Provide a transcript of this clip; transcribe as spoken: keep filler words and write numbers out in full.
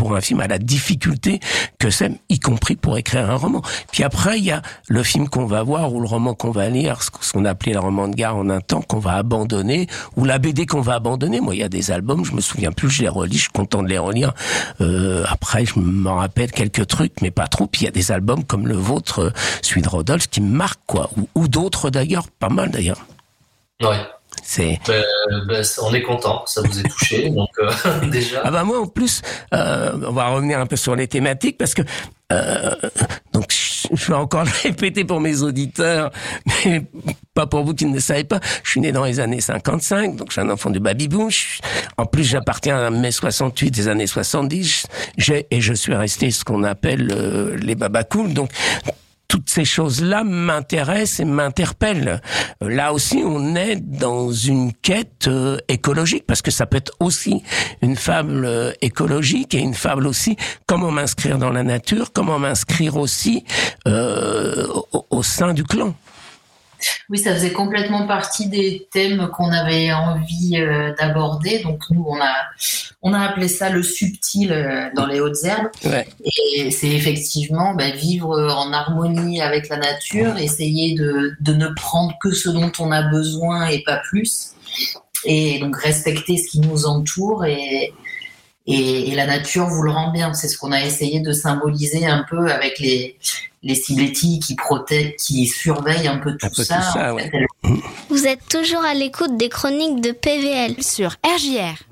pour un film à la difficulté que c'est, y compris pour écrire un roman. Puis après, il y a le film qu'on va voir ou le roman qu'on va lire, ce qu'on appelait le roman de gare en un temps, qu'on va abandonner, ou la B D qu'on va abandonner. Moi, il y a des albums, je me souviens plus, je les relis, je suis content de les relire. Euh, après, je m'en rappelle quelques trucs, mais pas trop. Puis il y a des albums comme le vôtre, euh, celui de Rodolphe, qui me marquent, quoi. Ou, ou d'autres d'ailleurs, pas mal d'ailleurs. Ouais. C'est... Ben, ben, on est content, ça vous ait touché, donc euh, déjà. Ah bah moi en plus, euh, on va revenir un peu sur les thématiques parce que euh, donc je vais encore le répéter pour mes auditeurs, mais pas pour vous qui ne le savez pas. Je suis né dans les années cinquante-cinq, donc je suis un enfant du baby boom. Je, en plus, j'appartiens à mai soixante-huit, des années soixante-dix. J'ai et je suis resté ce qu'on appelle euh, les babacools, donc. Toutes ces choses-là m'intéressent et m'interpellent. Là aussi, on est dans une quête euh, écologique, parce que ça peut être aussi une fable euh, écologique et une fable aussi comment m'inscrire dans la nature, comment m'inscrire aussi euh, au, au sein du clan. Oui, ça faisait complètement partie des thèmes qu'on avait envie euh, d'aborder. Donc nous, on a on a appelé ça le subtil euh, dans les hautes herbes. Ouais. Et c'est effectivement bah, vivre en harmonie avec la nature, essayer de de ne prendre que ce dont on a besoin et pas plus. Et donc respecter ce qui nous entoure et et, et la nature vous le rend bien. C'est ce qu'on a essayé de symboliser un peu avec les les ciblettis qui protègent, qui surveillent un peu tout un peu ça. Tout ça en ouais. fait, Vous êtes toujours à l'écoute des chroniques de P V L sur R J R.